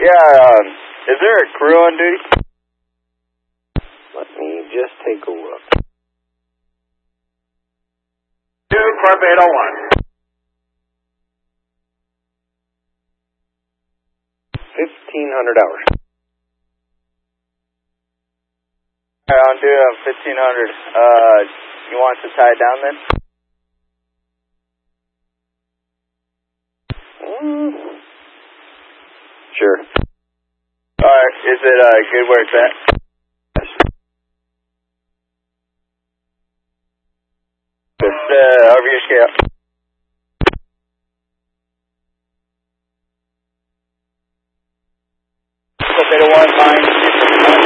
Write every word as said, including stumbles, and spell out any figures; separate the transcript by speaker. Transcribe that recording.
Speaker 1: Yeah, um, is there a crew on duty?
Speaker 2: Let me just take a look.
Speaker 3: two, Corp eight oh one.
Speaker 2: fifteen hundred hours.
Speaker 1: Alright, I'm doing fifteen hundred. Uh, you want to tie it down then?
Speaker 2: Mm. Sure.
Speaker 1: Alright, is it uh, good where it's at?
Speaker 2: Yes.
Speaker 1: Just uh, over your scale.